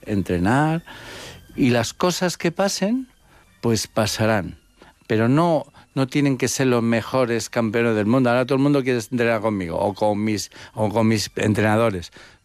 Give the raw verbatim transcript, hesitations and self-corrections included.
entrenar, y las cosas que pasen, pues pasarán. Pero no, no tienen que ser los mejores campeones del mundo. Ahora todo el mundo quiere entrenar conmigo o con mis, o con mis entrenadores.